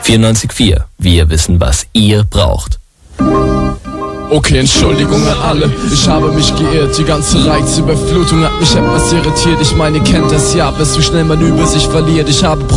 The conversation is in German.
94.4. Wir wissen, was ihr braucht. Okay, Entschuldigung an alle, ich habe mich geirrt. Die ganze Reizüberflutung hat mich etwas irritiert. Ich meine, ihr kennt das ja, bis wie schnell man über sich verliert. Ich habe